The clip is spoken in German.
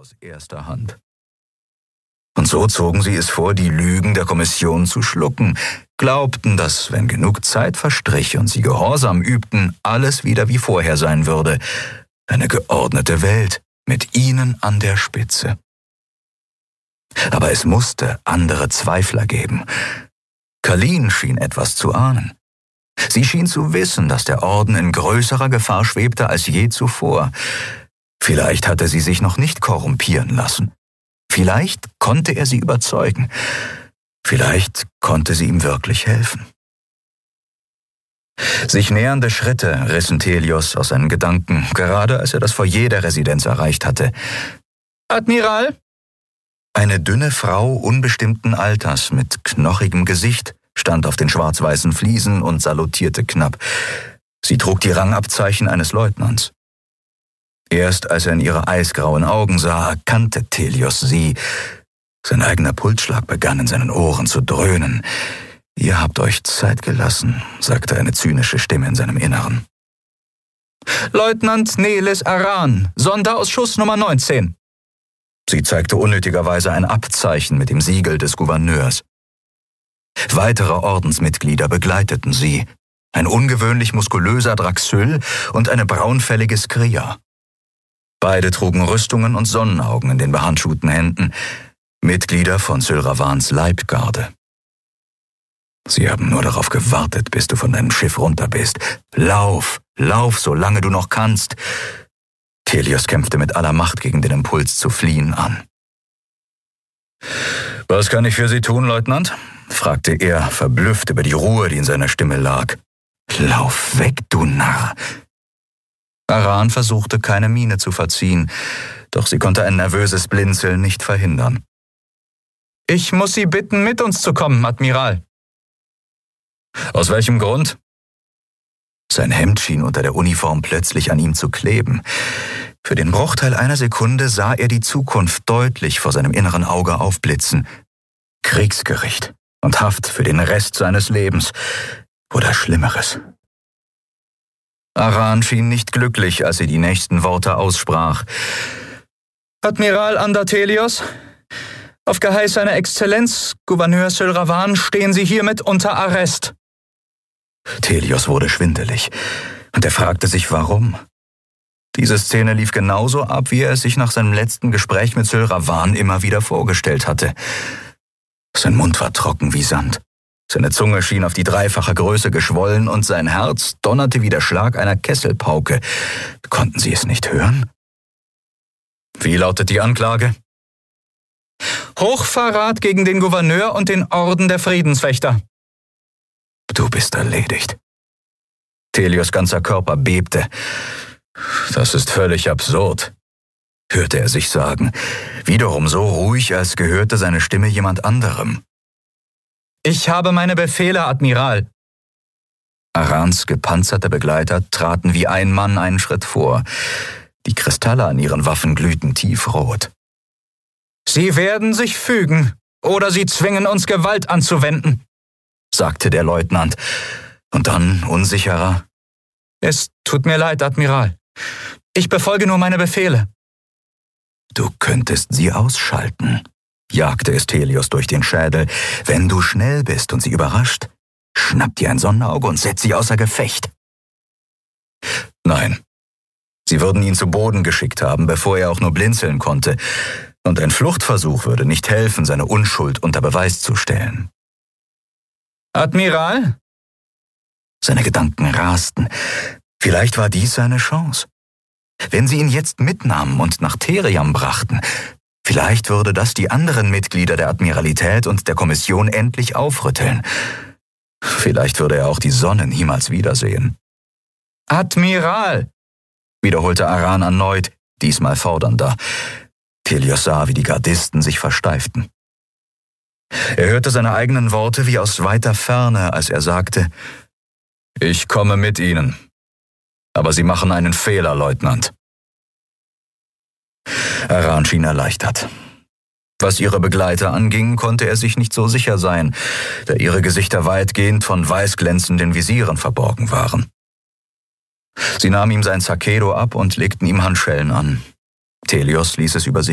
aus erster Hand. Und so zogen sie es vor, die Lügen der Kommission zu schlucken, glaubten, dass, wenn genug Zeit verstrich und sie Gehorsam übten, alles wieder wie vorher sein würde. Eine geordnete Welt, mit ihnen an der Spitze. Aber es musste andere Zweifler geben. Kalin schien etwas zu ahnen. Sie schien zu wissen, dass der Orden in größerer Gefahr schwebte als je zuvor. Vielleicht hatte sie sich noch nicht korrumpieren lassen. Vielleicht konnte er sie überzeugen. Vielleicht konnte sie ihm wirklich helfen. Sich nähernde Schritte rissen Thelios aus seinen Gedanken, gerade als er das Foyer der Residenz erreicht hatte. »Admiral?« Eine dünne Frau unbestimmten Alters mit knochigem Gesicht stand auf den schwarz-weißen Fliesen und salutierte knapp. Sie trug die Rangabzeichen eines Leutnants. Erst als er in ihre eisgrauen Augen sah, erkannte Thelios sie. Sein eigener Pulsschlag begann in seinen Ohren zu dröhnen. »Ihr habt euch Zeit gelassen«, sagte eine zynische Stimme in seinem Inneren. »Leutnant Nelis Aran, Sonderausschuss Nummer 19. Sie zeigte unnötigerweise ein Abzeichen mit dem Siegel des Gouverneurs. Weitere Ordensmitglieder begleiteten sie, ein ungewöhnlich muskulöser Draxyl und eine braunfällige Skria. Beide trugen Rüstungen und Sonnenaugen in den behandschuhten Händen, Mitglieder von Sylravans Leibgarde. »Sie haben nur darauf gewartet, bis du von deinem Schiff runter bist. Lauf, solange du noch kannst!« Thelios kämpfte mit aller Macht gegen den Impuls zu fliehen an. »Was kann ich für Sie tun, Leutnant?« fragte er, verblüfft über die Ruhe, die in seiner Stimme lag. »Lauf weg, du Narr!« Aran versuchte, keine Miene zu verziehen, doch sie konnte ein nervöses Blinzeln nicht verhindern. »Ich muss Sie bitten, mit uns zu kommen, Admiral.« »Aus welchem Grund?« Sein Hemd schien unter der Uniform plötzlich an ihm zu kleben. Für den Bruchteil einer Sekunde sah er die Zukunft deutlich vor seinem inneren Auge aufblitzen. Kriegsgericht und Haft für den Rest seines Lebens oder Schlimmeres. Aran schien nicht glücklich, als sie die nächsten Worte aussprach. »Admiral Ander Thelios, auf Geheiß seiner Exzellenz, Gouverneur Sylravan, stehen Sie hiermit unter Arrest.« Thelios wurde schwindelig und er fragte sich, warum. Diese Szene lief genauso ab, wie er es sich nach seinem letzten Gespräch mit Sylravan immer wieder vorgestellt hatte. Sein Mund war trocken wie Sand. Seine Zunge schien auf die dreifache Größe geschwollen und sein Herz donnerte wie der Schlag einer Kesselpauke. Konnten Sie es nicht hören? Wie lautet die Anklage? »Hochverrat gegen den Gouverneur und den Orden der Friedenswächter.« »Du bist erledigt.« Thelios ganzer Körper bebte. »Das ist völlig absurd«, hörte er sich sagen, wiederum so ruhig, als gehörte seine Stimme jemand anderem. »Ich habe meine Befehle, Admiral.« Arans gepanzerte Begleiter traten wie ein Mann einen Schritt vor. Die Kristalle an ihren Waffen glühten tiefrot. »Sie werden sich fügen, oder Sie zwingen uns Gewalt anzuwenden«, sagte der Leutnant, und dann unsicherer. »Es tut mir leid, Admiral. Ich befolge nur meine Befehle.« »Du könntest sie ausschalten«, jagte es Thelios durch den Schädel. »Wenn du schnell bist und sie überrascht, schnapp dir ein Sonnenauge und setz sie außer Gefecht.« Nein, sie würden ihn zu Boden geschickt haben, bevor er auch nur blinzeln konnte, und ein Fluchtversuch würde nicht helfen, seine Unschuld unter Beweis zu stellen. »Admiral?« Seine Gedanken rasten. Vielleicht war dies seine Chance. Wenn sie ihn jetzt mitnahmen und nach Theriam brachten, vielleicht würde das die anderen Mitglieder der Admiralität und der Kommission endlich aufrütteln. Vielleicht würde er auch die Sonne niemals wiedersehen. »Admiral«, wiederholte Aran erneut, diesmal fordernder. Thelios sah, wie die Gardisten sich versteiften. Er hörte seine eigenen Worte wie aus weiter Ferne, als er sagte, »Ich komme mit Ihnen. Aber Sie machen einen Fehler, Leutnant.« Aran schien erleichtert. Was ihre Begleiter anging, konnte er sich nicht so sicher sein, da ihre Gesichter weitgehend von weißglänzenden Visieren verborgen waren. Sie nahmen ihm sein Sakedo ab und legten ihm Handschellen an. Thelios ließ es über sich